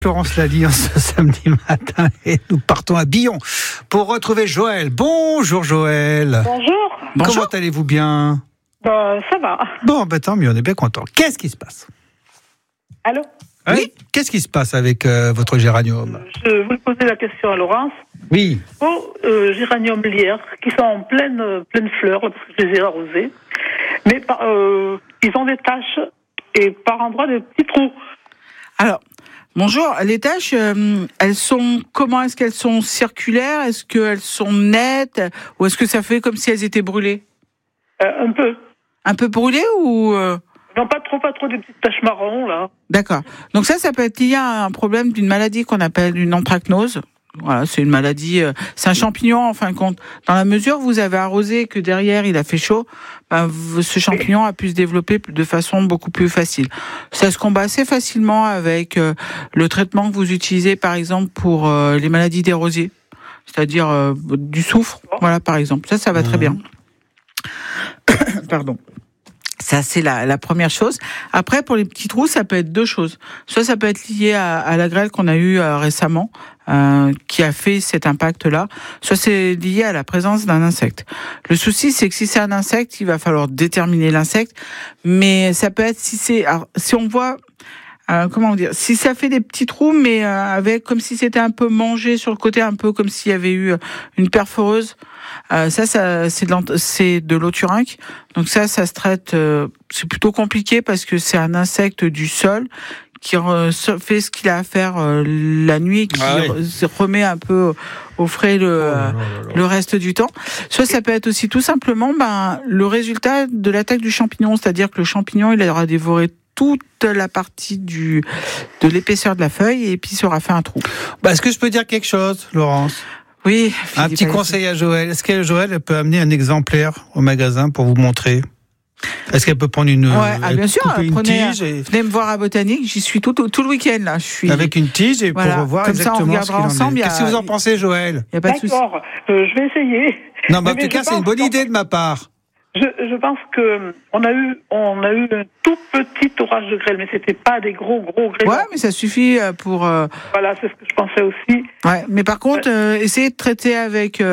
Florence Laly en ce samedi matin et nous partons à Billon pour retrouver Joël. Bonjour Joël. Bonjour. Comment allez-vous bien? Ça va. Bon, tant mieux, on est bien content. Qu'est-ce qui se passe? Allô? Oui. Qu'est-ce qui se passe avec votre géranium? Je voulais poser la question à Laurence. Oui. Géranium lierre, qui sont en pleine fleur, là, parce que je les ai arrosés. Mais ils ont des taches et par endroits des petits trous. Alors, bonjour. Les taches, elles sont comment? Est-ce qu'elles sont circulaires? Est-ce qu'elles sont nettes? Ou est-ce que ça fait comme si elles étaient brûlées? Un peu. Un peu brûlées ou Non, pas trop des petites taches marron, là. D'accord. Donc ça peut être lié à un problème d'une maladie qu'on appelle une anthracnose. Voilà, c'est une maladie, c'est un champignon en fin de compte. Dans la mesure où vous avez arrosé et que derrière il a fait chaud, ce champignon a pu se développer de façon beaucoup plus facile. Ça se combat assez facilement avec le traitement que vous utilisez par exemple pour les maladies des rosiers, c'est-à-dire du soufre, voilà par exemple. Ça va très bien. Pardon. Ça, c'est la première chose. Après, pour les petits trous, ça peut être deux choses. Soit ça peut être lié à la grêle qu'on a eue récemment, qui a fait cet impact-là. Soit c'est lié à la présence d'un insecte. Le souci, c'est que si c'est un insecte, il va falloir déterminer l'insecte. Mais ça peut être si on voit... comment dire, si ça fait des petits trous, mais avec comme si c'était un peu mangé sur le côté, un peu comme s'il y avait eu une perforeuse. Ça c'est de l'oturynque. Donc ça se traite. C'est plutôt compliqué parce que c'est un insecte du sol qui fait ce qu'il a à faire la nuit, qui remet un peu au frais le reste du temps. Soit ça peut être aussi tout simplement le résultat de l'attaque du champignon, c'est-à-dire que le champignon il aura dévoré toute la partie de l'épaisseur de la feuille et puis ça aura fait un trou. Est-ce que je peux dire quelque chose, Laurence? Oui. Un petit conseil à Joël. Est-ce que Joël peut amener un exemplaire au magasin pour vous montrer? Est-ce qu'elle peut prendre une bien sûr, tige venez me voir à Botanique, j'y suis tout le week-end là. Avec une tige et pour voir comme exactement ça, on regardera ce qu'il ensemble. en est. Qu'est-ce que vous en pensez, Joël? Il y a pas de souci. D'accord, je vais essayer. Non, mais en tout cas, c'est une bonne idée de ma part. Je pense que on a eu un tout petit orage de grêle, mais c'était pas des gros grêlons. Ouais, mais ça suffit pour. Voilà, c'est ce que je pensais aussi. Ouais, mais par contre, essayez de traiter avec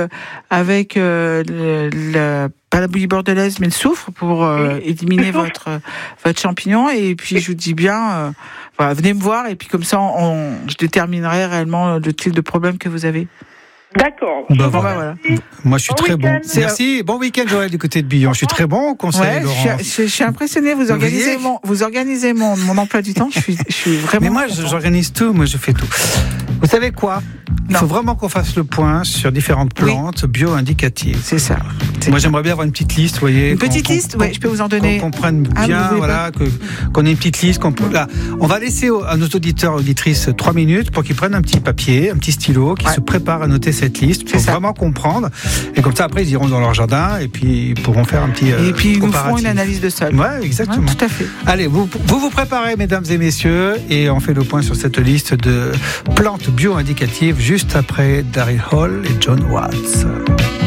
pas la bouillie bordelaise, mais le soufre pour éliminer votre champignon. Et puis je vous dis bien, venez me voir et puis comme ça, je déterminerai réellement le type de problème que vous avez. D'accord. Voilà. Moi, je suis très bon. Merci. Bon week-end, Joël, du côté de Billon. Je suis très bon au conseil, Laurent. Je suis impressionné. Vous organisez mon emploi du temps. Je suis vraiment. Mais moi, j'organise tout. Moi, je fais tout. Vous savez quoi? Il faut vraiment qu'on fasse le point sur différentes plantes bio-indicatives. C'est ça. Moi, j'aimerais bien avoir une petite liste, vous voyez. Une petite liste, oui, je peux vous en donner. Qu'on comprenne bien, qu'on ait une petite liste. Là, on va laisser à nos auditeurs et auditrices 3 minutes pour qu'ils prennent un petit papier, un petit stylo, qu'ils se préparent à noter cette liste pour vraiment comprendre. Et comme ça, après, ils iront dans leur jardin et puis ils pourront faire un petit et puis ils nous comparatif. feront une analyse de sol. Ouais, exactement. Ouais, tout à fait. Allez, vous préparez, mesdames et messieurs, et on fait le point sur cette liste de plantes bio-indicatives juste après Daryl Hall et John Watts.